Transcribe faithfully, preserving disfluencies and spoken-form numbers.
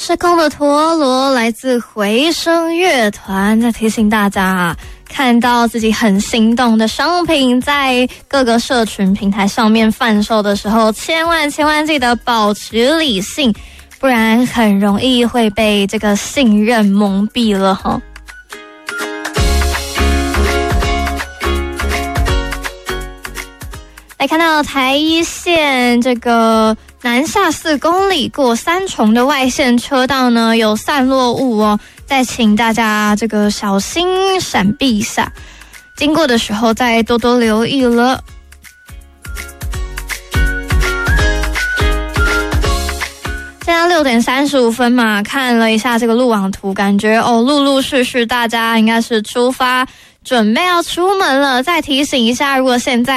失控的陀螺来自回声乐团，在提醒大家啊，看到自己很心动的商品在各个社群平台上面贩售的时候，千万千万记得保持理性，不然很容易会被这个信任蒙蔽了齁。来看到台一线这个南下四公里过三重的外线车道呢，有散落物哦，再请大家这个小心闪避一下，经过的时候再多多留意了。现在六点三十五分嘛，看了一下这个路网图，感觉哦，陆陆续续大家应该是出发，准备要出门了。再提醒一下，如果现在